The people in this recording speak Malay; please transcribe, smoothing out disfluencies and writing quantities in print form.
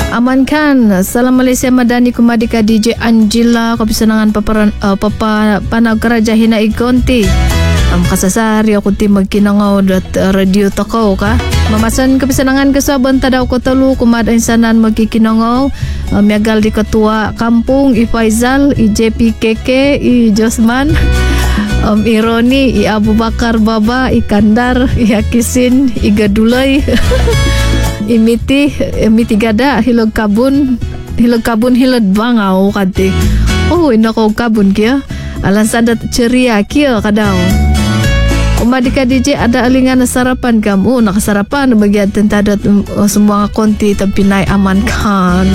Aman Khan, Salam Malaysia Madani Kumadika DJ Angela kapisanangan panag karaja hina igonti. Kasasari ako ti magkinangaw dat radio takaw ka. Mamasan kapisanangan kasaban tadaw ko talo kumadain sanan magkikinangaw. Miagal di Katua Kampung, I Faizal, I JP Keke, I Josman, I Roni, I Abu Bakar Baba, I Kandar, I Akisin, I Gadulay, I Miti Gada, Hilog Kabun, Hilod Bangaw kati. Oh, inako kabun kia. Alansan dat ceria kia kadaw. Umadika DJ ada alingan na sarapan kamu, nakasarapan bagian tentadat semua konti tapi naik Aman Khan.